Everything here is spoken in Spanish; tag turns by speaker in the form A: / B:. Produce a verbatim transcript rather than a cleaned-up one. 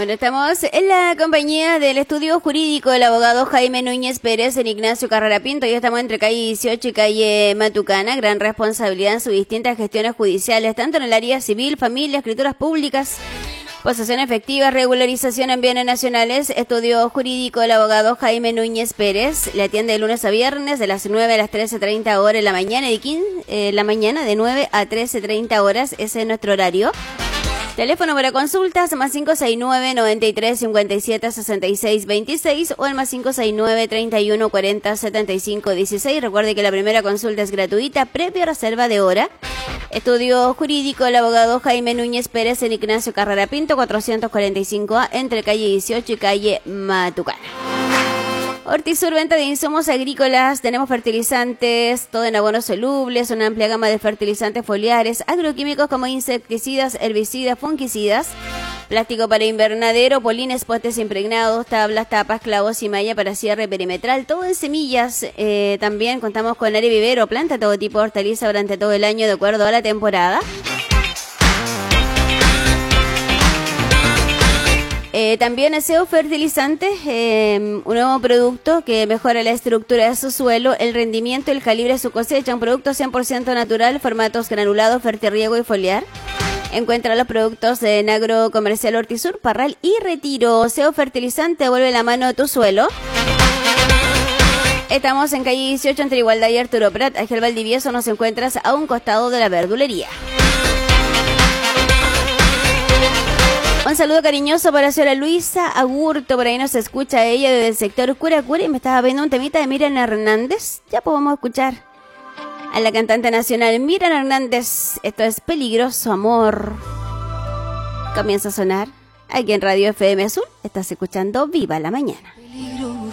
A: Bueno, estamos en la compañía del estudio jurídico del abogado Jaime Núñez Pérez en Ignacio Carrera Pinto. Y estamos entre calle dieciocho y calle Matucana. Gran responsabilidad en sus distintas gestiones judiciales, tanto en el área civil, familia, escrituras públicas, posesión efectiva, regularización en bienes nacionales. Estudio jurídico del abogado Jaime Núñez Pérez. Le atiende de lunes a viernes de las nueve a las trece treinta horas en la mañana y quince, eh, la mañana de nueve a trece treinta horas. Ese es nuestro horario. Teléfono para consultas más cinco seis nueve, noventa y tres, cincuenta y siete, sesenta y seis, veintiséis o el más cinco seis nueve, treinta y uno, cuarenta, setenta y cinco, dieciséis. Recuerde que la primera consulta es gratuita, previa reserva de hora. Estudio jurídico el abogado Jaime Núñez Pérez en Ignacio Carrera Pinto, cuatrocientos cuarenta y cinco A, entre calle dieciocho y calle Matucana. Hortisur, venta de insumos agrícolas, tenemos fertilizantes, todo en abonos solubles, una amplia gama de fertilizantes foliares, agroquímicos como insecticidas, herbicidas, fungicidas, plástico para invernadero, polines, postes impregnados, tablas, tapas, clavos y malla para cierre perimetral, todo en semillas. Eh, también contamos con área vivero, planta todo tipo de hortaliza durante todo el año de acuerdo a la temporada. Eh, también S E O Fertilizantes, eh, un nuevo producto que mejora la estructura de su suelo, el rendimiento y el calibre de su cosecha, un producto cien por ciento natural, formatos granulados, fertirriego y foliar. Encuentra los productos en Agrocomercial Hortisur, Parral y Retiro. S E O Fertilizante, vuelve la mano a tu suelo. Estamos en calle dieciocho entre Igualdad y Arturo Prat. Ángel Valdivieso, nos encuentras a un costado de la verdulería. Un saludo cariñoso para la señora Luisa Agurto, por ahí nos escucha ella desde el sector Cura Cura y me estaba viendo un temita de Miriam Hernández. Ya podemos escuchar a la cantante nacional Miriam Hernández. Esto es Peligroso Amor. Comienza a sonar aquí en Radio F M Azul. Estás escuchando Viva la Mañana.